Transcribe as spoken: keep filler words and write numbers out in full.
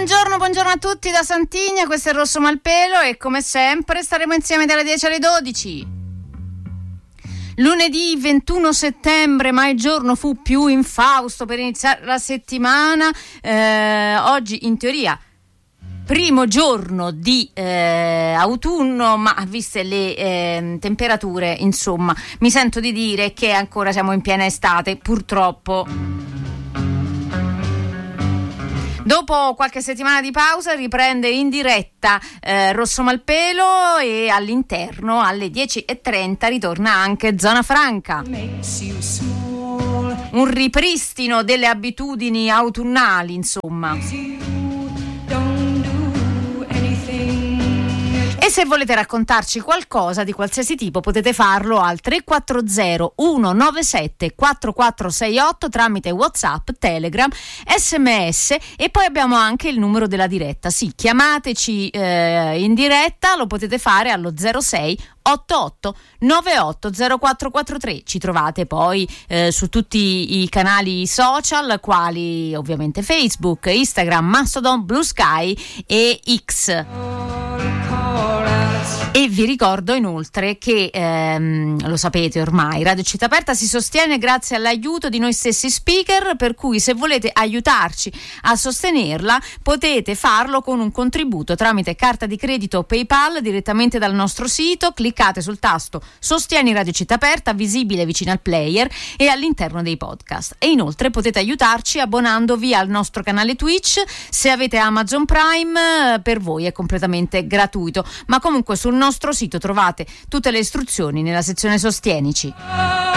Buongiorno, buongiorno a tutti da Santigna, questo è Rosso Malpelo e come sempre staremo insieme dalle dieci alle dodici. Lunedì ventuno settembre, ma il giorno fu più infausto per iniziare la settimana. Eh, oggi in teoria primo giorno di eh, autunno, ma viste le eh, temperature, insomma, mi sento di dire che ancora siamo in piena estate, purtroppo. Dopo qualche settimana di pausa riprende in diretta eh, Rosso Malpelo e all'interno alle dieci e trenta ritorna anche Zona Franca. Un ripristino delle abitudini autunnali, insomma. E se volete raccontarci qualcosa di qualsiasi tipo potete farlo al tre quattro zero uno nove sette quattro quattro sei otto tramite WhatsApp, Telegram, sms e poi abbiamo anche il numero della diretta. Sì, chiamateci eh, in diretta, lo potete fare allo zero sei otto otto nove otto zero quattro quattro tre. Ci trovate poi eh, su tutti i canali social, quali ovviamente Facebook, Instagram, Mastodon, Blue Sky e X. E vi ricordo inoltre che, ehm, lo sapete ormai, Radio Città Aperta si sostiene grazie all'aiuto di noi stessi speaker, per cui se volete aiutarci a sostenerla potete farlo con un contributo tramite carta di credito o PayPal direttamente dal nostro sito. Cliccate sul tasto Sostieni Radio Città Aperta, visibile vicino al player e all'interno dei podcast. E inoltre potete aiutarci abbonandovi al nostro canale Twitch. Se avete Amazon Prime, per voi è completamente gratuito, ma comunque sul nostro sito trovate tutte le istruzioni nella sezione Sostienici.